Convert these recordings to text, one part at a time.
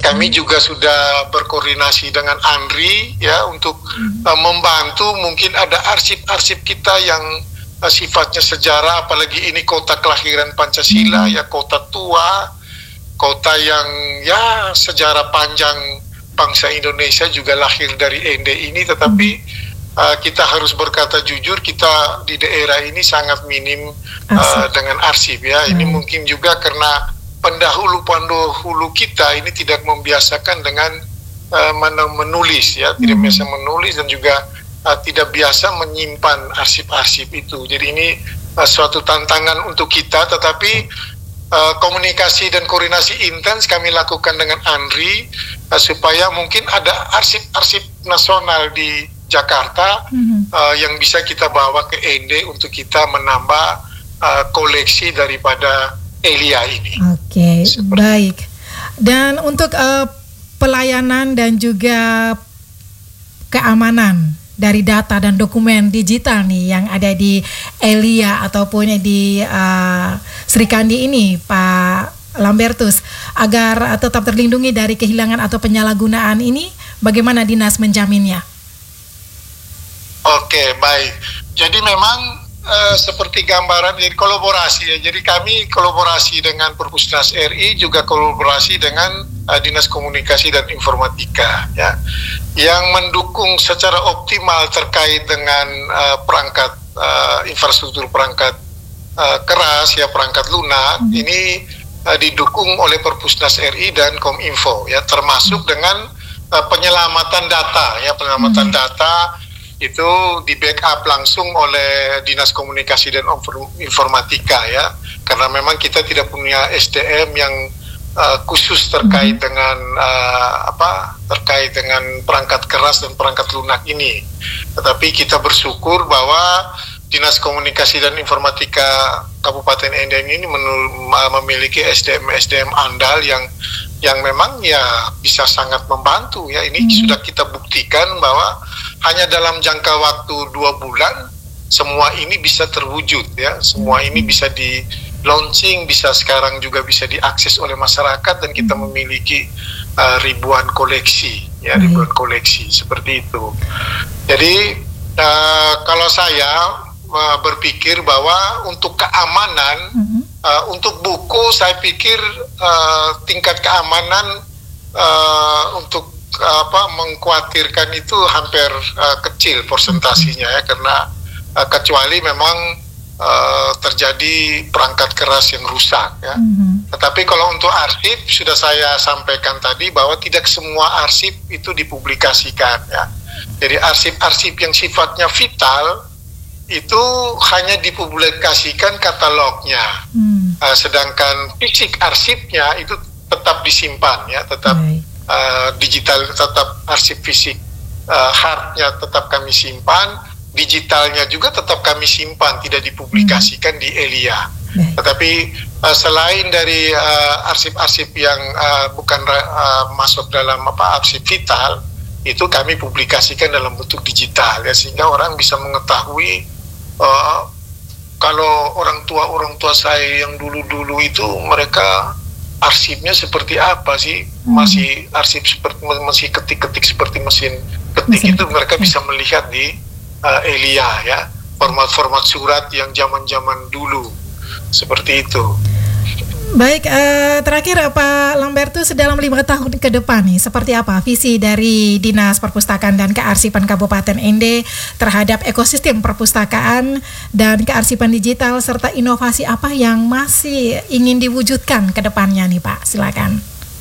Kami juga sudah berkoordinasi dengan Andri ya untuk membantu. Mungkin ada arsip-arsip kita yang sifatnya sejarah, apalagi ini kota kelahiran Pancasila ya, kota tua, kota yang ya sejarah panjang bangsa Indonesia juga lahir dari Ende ini. Tetapi kita harus berkata jujur, kita di daerah ini sangat minim dengan arsip ya. Ini mungkin juga karena pendahulu kita ini tidak membiasakan dengan menulis ya, tidak biasa menulis dan juga tidak biasa menyimpan arsip-arsip itu. Jadi ini suatu tantangan untuk kita, tetapi komunikasi dan koordinasi intens kami lakukan dengan Andri supaya mungkin ada arsip-arsip nasional di Jakarta yang bisa kita bawa ke Ende untuk kita menambah koleksi daripada Elia ini. Oke, baik. Dan untuk pelayanan dan juga keamanan dari data dan dokumen digital nih yang ada di Elia ataupun di Sri Kandi ini, Pak Lambertus, agar tetap terlindungi dari kehilangan atau penyalahgunaan ini, bagaimana dinas menjaminnya? Oke, baik. Jadi memang seperti gambaran, jadi kolaborasi ya. Jadi kami kolaborasi dengan Perpusnas RI, juga kolaborasi dengan Dinas Komunikasi dan Informatika ya, yang mendukung secara optimal terkait dengan perangkat infrastruktur perangkat keras ya, perangkat lunak. Ini didukung oleh Perpusnas RI dan Kominfo ya, termasuk dengan penyelamatan data ya, penyelamatan data itu di backup langsung oleh Dinas Komunikasi dan Informatika ya, karena memang kita tidak punya SDM yang khusus terkait dengan terkait dengan perangkat keras dan perangkat lunak ini. Tetapi kita bersyukur bahwa Dinas Komunikasi dan Informatika Kabupaten Ende ini memiliki SDM andal yang memang ya bisa sangat membantu ya. Ini sudah kita buktikan bahwa hanya dalam jangka waktu 2 bulan semua ini bisa terwujud ya, semua ini bisa di launching, bisa sekarang juga bisa diakses oleh masyarakat, dan kita memiliki ribuan koleksi ya, ribuan koleksi seperti itu. Jadi kalau saya berpikir bahwa untuk keamanan, untuk buku saya pikir tingkat keamanan untuk mengkhawatirkan itu hampir kecil persentasinya ya, karena kecuali memang terjadi perangkat keras yang rusak ya. Tetapi kalau untuk arsip sudah saya sampaikan tadi bahwa tidak semua arsip itu dipublikasikan ya. Jadi arsip-arsip yang sifatnya vital itu hanya dipublikasikan katalognya, sedangkan fisik arsipnya itu tetap disimpan ya, tetap digital, tetap arsip fisik hardnya tetap kami simpan, digitalnya juga tetap kami simpan, tidak dipublikasikan di Elia. Tetapi selain dari arsip-arsip yang bukan masuk dalam arsip vital, itu kami publikasikan dalam bentuk digital ya, sehingga orang bisa mengetahui kalau orang tua saya yang dulu itu mereka arsipnya seperti apa sih, masih arsip seperti masih ketik-ketik seperti mesin ketik itu mereka bisa melihat di Elia ya, format-format surat yang zaman-zaman dulu seperti itu. Baik, terakhir Pak Lambertus, dalam 5 tahun ke depan nih, seperti apa visi dari Dinas Perpustakaan dan Kearsipan Kabupaten Ende terhadap ekosistem perpustakaan dan kearsipan digital, serta inovasi apa yang masih ingin diwujudkan ke depannya nih Pak, silakan.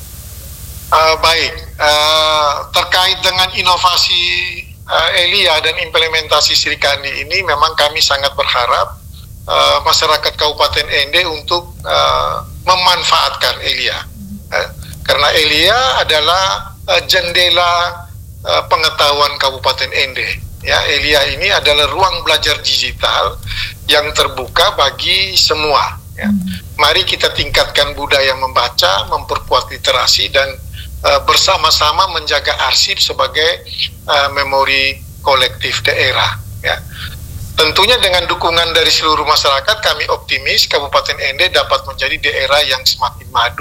Baik, terkait dengan inovasi Elia dan implementasi Sri Kandi ini, memang kami sangat berharap masyarakat Kabupaten Ende untuk memanfaatkan Elia, karena Elia adalah jendela pengetahuan Kabupaten Ende. Ya, Elia ini adalah ruang belajar digital yang terbuka bagi semua. Ya. Mari kita tingkatkan budaya membaca, memperkuat literasi, dan bersama-sama menjaga arsip sebagai memori kolektif daerah. Ya. Tentunya dengan dukungan dari seluruh masyarakat, kami optimis Kabupaten Ende dapat menjadi daerah yang semakin maju,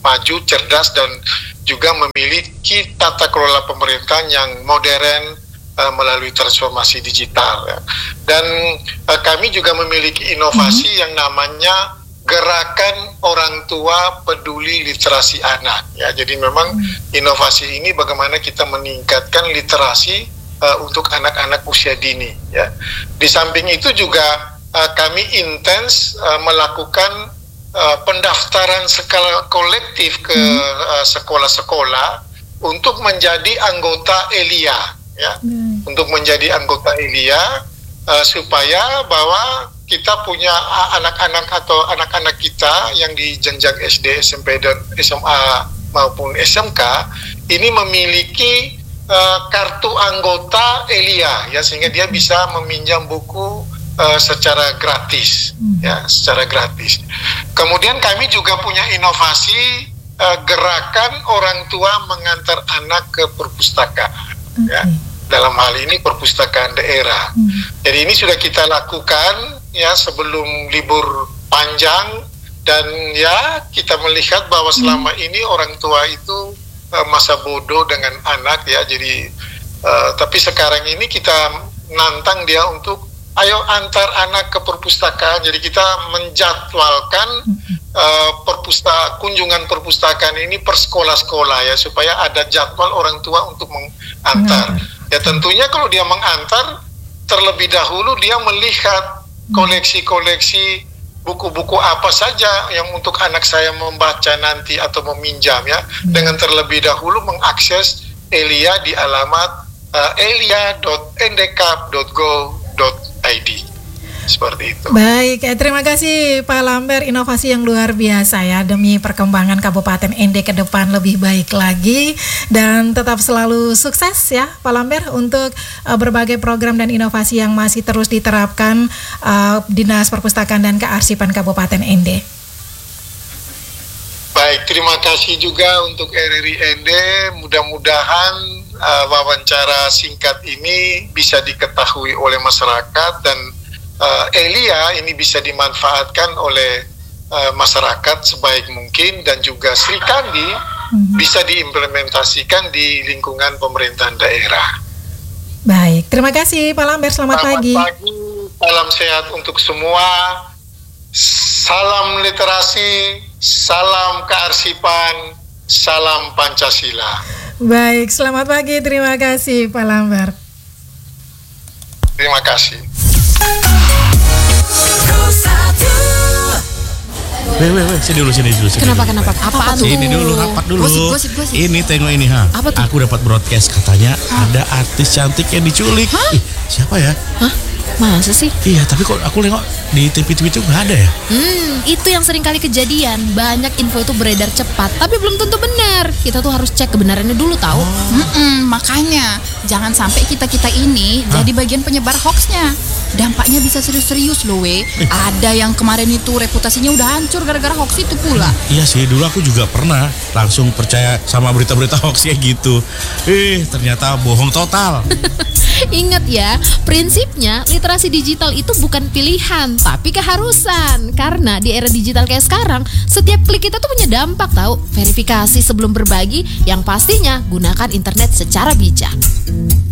maju, cerdas, dan juga memiliki tata kelola pemerintahan yang modern melalui transformasi digital. Ya. Dan kami juga memiliki inovasi yang namanya Gerakan Orang Tua Peduli Literasi Anak. Ya, jadi memang inovasi ini bagaimana kita meningkatkan literasi untuk anak-anak usia dini. Ya. Di samping itu juga kami intens melakukan pendaftaran skala kolektif ke sekolah-sekolah untuk menjadi anggota ELIA. Ya, untuk menjadi anggota ELIA supaya bahwa kita punya anak-anak atau anak-anak kita yang di jenjang SD, SMP, dan SMA maupun SMK ini memiliki kartu anggota ELIA, ya, sehingga dia bisa meminjam buku secara gratis, ya, secara gratis. Kemudian kami juga punya inovasi gerakan orang tua mengantar anak ke perpustakaan, ya. Dalam hal ini perpustakaan daerah. Jadi ini sudah kita lakukan ya sebelum libur panjang, dan ya kita melihat bahwa selama ini orang tua itu masa bodoh dengan anak, ya. Jadi tapi sekarang ini kita nantang dia untuk ayo antar anak ke perpustakaan. Jadi kita menjadwalkan kunjungan perpustakaan ini per sekolah-sekolah, ya, supaya ada jadwal orang tua untuk mengantar. Ya, tentunya kalau dia mengantar, terlebih dahulu dia melihat koleksi-koleksi buku-buku apa saja yang untuk anak saya membaca nanti atau meminjam, ya, dengan terlebih dahulu mengakses ELIA di alamat elia.ndkap.go.id. Seperti itu. Baik, terima kasih Pak Lambert, inovasi yang luar biasa ya demi perkembangan Kabupaten ND ke depan lebih baik lagi, dan tetap selalu sukses ya Pak Lambert untuk berbagai program dan inovasi yang masih terus diterapkan Dinas Perpustakaan dan Kearsipan Kabupaten ND. Baik, terima kasih juga untuk RRI ND. Mudah-mudahan wawancara singkat ini bisa diketahui oleh masyarakat, dan ELIA ini bisa dimanfaatkan oleh masyarakat sebaik mungkin, dan juga Sri Kandi bisa diimplementasikan di lingkungan pemerintahan daerah. Baik, terima kasih Pak Lambert, selamat pagi. Selamat pagi, salam sehat untuk semua, salam literasi, salam kearsipan, salam Pancasila. Baik, selamat pagi, terima kasih Pak Lambert. Terima kasih. Sini dulu. Kenapa? Apa tuh? Sini dulu, rapat dulu. Gosip. Ini tengok ini, ha. Apa tuh? Aku dapat broadcast, katanya ada artis cantik yang diculik. Ih, siapa ya? Hah? Masa sih? Iya, tapi kok aku nengok di TV itu nggak ada ya? Itu yang sering kali kejadian. Banyak info itu beredar cepat, tapi belum tentu benar. Kita tuh harus cek kebenarannya dulu, tahu? Makanya jangan sampai kita ini jadi bagian penyebar hoaxnya. Dampaknya bisa serius-serius loh, Ada yang kemarin itu reputasinya udah hancur gara-gara hoax itu pula. Iya sih, dulu aku juga pernah langsung percaya sama berita-berita hoax kayak gitu. Ternyata bohong total. Ingat ya, prinsipnya literasi digital itu bukan pilihan, tapi keharusan. Karena di era digital kayak sekarang, setiap klik kita tuh punya dampak, tahu? Verifikasi sebelum berbagi, yang pastinya gunakan internet secara bijak.